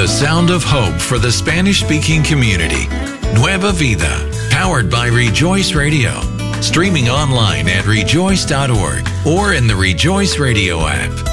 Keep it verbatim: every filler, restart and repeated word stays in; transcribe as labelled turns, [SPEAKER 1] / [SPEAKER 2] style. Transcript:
[SPEAKER 1] The sound of hope for the Spanish-speaking community. Nueva Vida, powered by Rejoice Radio. Streaming online at rejoice dot org or in the Rejoice Radio app.